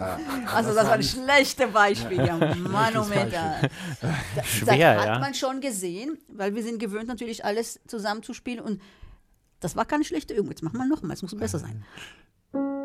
Also das war ein schlechtes Beispiel. Ja, Manometer. Schwer, Das ja. hat man schon gesehen, weil wir sind gewöhnt, natürlich alles zusammenzuspielen. Und das war keine schlechte Übung. Jetzt machen wir nochmal, es muss besser sein.